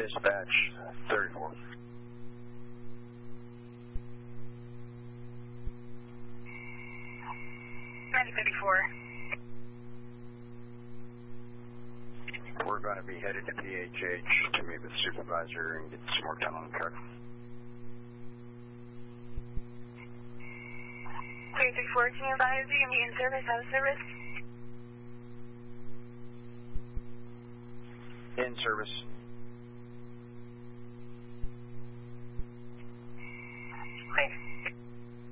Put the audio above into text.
Dispatch 34. 34. We're going to be headed to PHH to meet with the supervisor and get some more time on the truck. 334, can you advise you can be in service, out of service? In service.